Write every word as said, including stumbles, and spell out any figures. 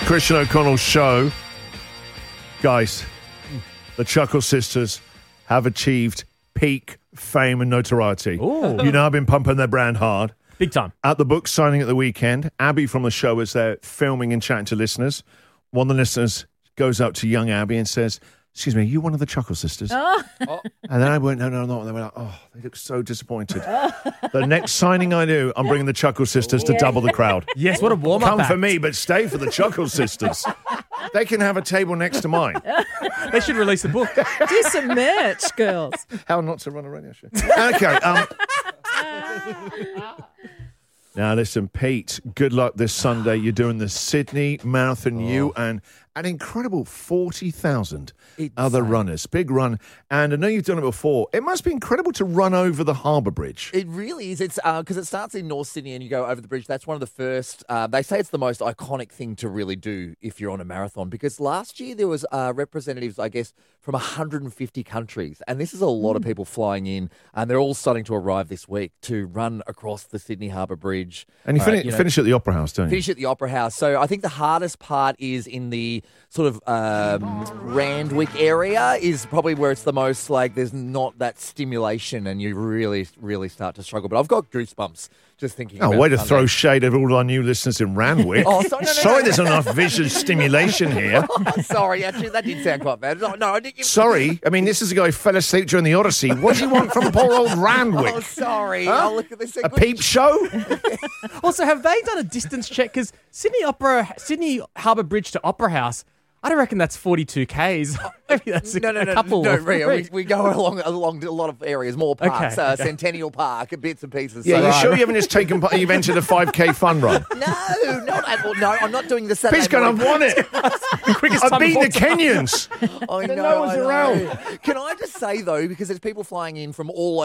Christian O'Connell's show. Guys, the Chuckle Sisters have achieved peak fame and notoriety. Ooh. You know, I've been pumping their brand hard. Big time. At the book signing at the weekend, Abby from the show was there filming and chatting to listeners. One of the listeners goes up to young Abby and says, "Excuse me, are you one of the Chuckle Sisters?" Oh. And then I went, no, no, no. And they were like, oh, they look so disappointed. The next signing I do, I'm bringing the Chuckle Sisters to double the crowd. Yes, what a warm-up Come act. for me, but stay for the Chuckle Sisters. They can have a table next to mine. They should release a book. Do some merch, girls. How not to run a radio show. Okay. Um, now, listen, Pete, good luck this Sunday. You're doing the Sydney Marathon. Oh. You and an incredible forty thousand It's, other uh, runners. Big run. And I know you've done it before. It must be incredible to run over the Harbour Bridge. It really is. It's because it starts in North Sydney and you go over the bridge. That's one of the first. Uh, they say it's the most iconic thing to really do if you're on a marathon. Because last year there was uh, representatives, I guess, from one hundred fifty countries, and this is a lot of people flying in, and they're all starting to arrive this week to run across the Sydney Harbour Bridge. And you, Uh, finish, you know, finish at the Opera House, don't you? Finish at the Opera House. So I think the hardest part is in the sort of um, Randwick area is probably where it's the most like there's not that stimulation and you really, really start to struggle. But I've got goosebumps just thinking Oh, about way to Sunday. throw shade at all our new listeners in Randwick. Oh, sorry, no, no, sorry no. there's not enough visual stimulation here. Oh, sorry, actually, that did sound quite bad. No, no I didn't. Sorry. I mean, this is a guy who fell asleep during the Odyssey. What do you want from poor old Randwick? Oh, sorry. Huh? Oh, look at this. A peep show? Also, have they done a distance check? Because Sydney Opera, Sydney Harbour Bridge to Opera House, I don't reckon that's forty-two kays. Maybe that's a, No, no, a no, couple. no, or Ria, we, three. we go along along a lot of areas, more parks, Okay, uh, okay. Centennial Park, bits and pieces. Yeah, So- you sure you haven't just taken part? You've entered a five K fun run. No, not at all. No, I'm not doing the Saturday Pete's going to morning. have won it. Quickest I've time beaten the of all time. Kenyans. I The know, no one's I know. around. Can I just say, though, because there's people flying in from all